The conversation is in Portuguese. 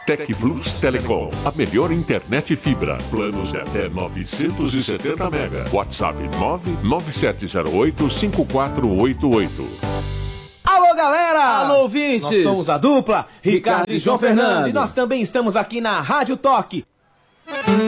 Tec Plus Telecom, a melhor internet fibra. Planos de até 970 mega. WhatsApp 997085488. Alô, galera! Alô, ouvintes! Nós somos a dupla Ricardo e João Fernando. E nós também estamos aqui na Rádio Toque.